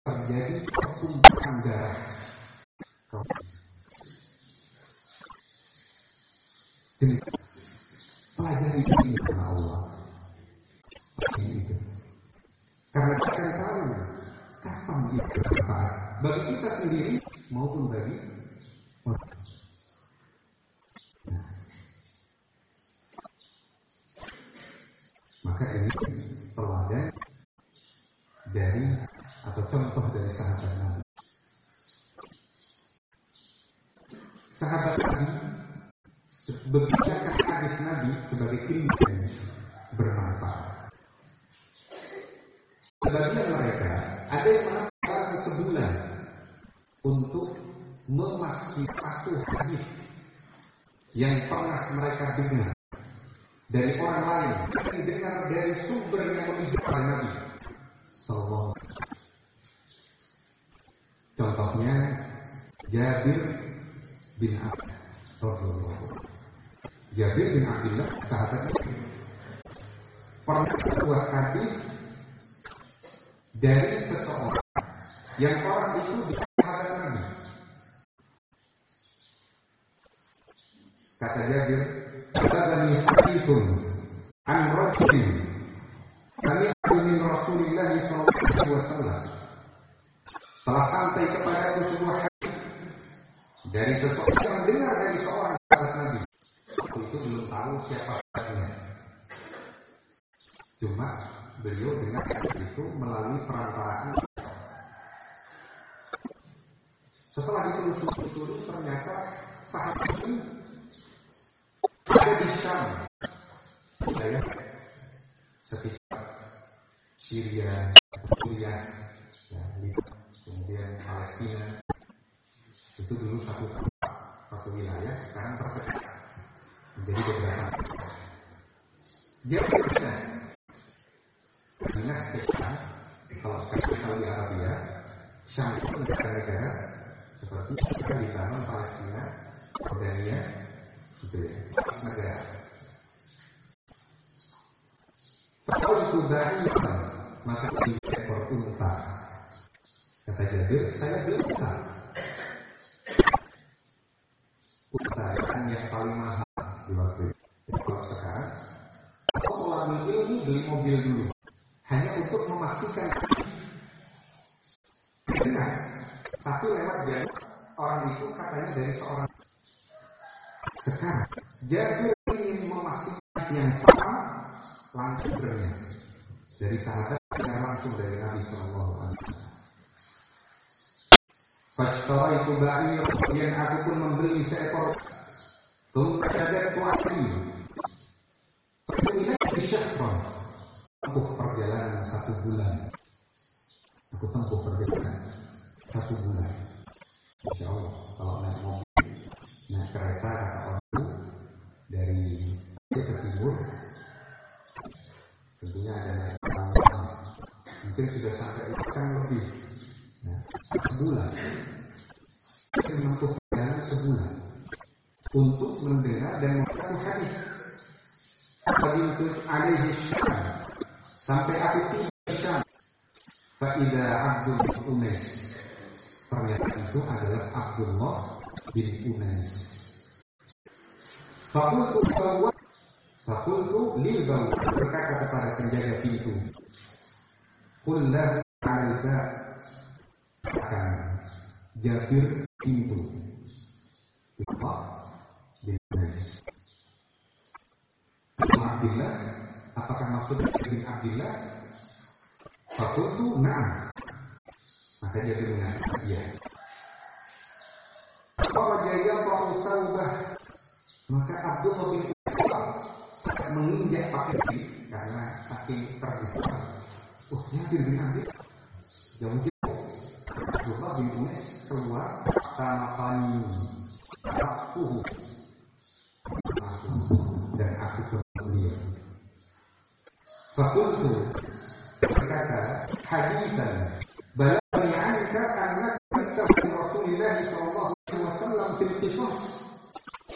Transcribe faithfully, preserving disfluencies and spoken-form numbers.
terjadi pertumpahan darah. Jadi pelajari ini sama Allah. Ini itu. Karena kita tahu kapan itu bermanfaat bagi kita sendiri maupun bagi orang. Nah, maka ini teladan dari atau contoh dari sahabat Nabi. Sahabat Nabi berbicara hadis Nabi sebagai ilmu yang bermanfaat. Sebagian mereka ada yang mengatakan sebulan untuk memakai satu hadis yang pernah mereka dengar dari orang lain, yang didengar dari sumber yang lebih dari Nabi Sallallahu Alaihi Wasallam. Contohnya Jabir bin Abdullah. Jabir bin Abdullah sahabat Nabi pernah sebuah hadis dari seseorang yang orang itu sahabat Nabi. Kata Jabir, "Hadani hadithun an rajulin sami'tu min Rasulillah sallallahu alaihi wasallam." Telah sampai kepadaku sebuah hadis dari seseorang yang dengar dari seorang sahabat Nabi. Waktu itu belum tahu siapa sahabatnya. Cuma beliau dengar hadis itu melalui perantaraan. Setelah ditelusuri ternyata sahabat ini ada di Syam, saya sekitar Syria, Suriah, ya, kemudian Palestina. Itu dulu satu satu wilayah, sekarang terpecah menjadi beberapa. Dia benar, benar Syam. Kalau sekarang Saudi Arabia, Syam itu negara-negara seperti Lebanon, Palestina, Jordania, gitu ya, negara. Kalau itu dari maka di ekor unta. Kata Jabir, saya beli unta. Unta yang paling mahal di waktu itu. Kalau sekarang, aku melalui ilmu beli mobil dulu, hanya untuk memastikan. Benar, tapi lewat jalur orang itu katanya dari seorang. Sekarang, Jabir ingin memastikan yang sama langsung dari dari sahabat yang langsung dari Nabi Sallallahu Alaihi Wasallam. Pastor itu ba'ir, kemudian aku pun membeli seekor tumpukan kuasi. Kemudian disyafron, tempuh perjalanan satu bulan. Aku tempuh perjalanan satu bulan. Insya Allah, kalau naik mobil, naik kereta kata orang itu dari ke timur, tentunya ada naik kereta, mungkin sudah sampai ikan lebih. Nah, sebulan, menempuh perjalanan sebulan untuk mendengar dan membaca hadis. Begitu alaihi syam sampai aku tiba di Syam. Faida Abdul bin Unais, ternyata itu adalah Abdullah bin Unais. Fakultu bahwa Fakultu lil bahwa berkata kepada penjaga pintu, Kullah alaiza akan Jabir pintu. Allah bin Unais. Abdullah, apakah maksudnya bin Abdullah? Fakultu na'am. Maka dia mengatakan iya. Kalau jaya Pak Saubah, maka Abdullah bin Ubay menginjak kaki karena saking terbuka. Oh, Jabir bin Abdullah. Ya mungkin Abdullah bin Ubay keluar sama pani aku dan aku kemudian. Fakultu berkata hadisan bala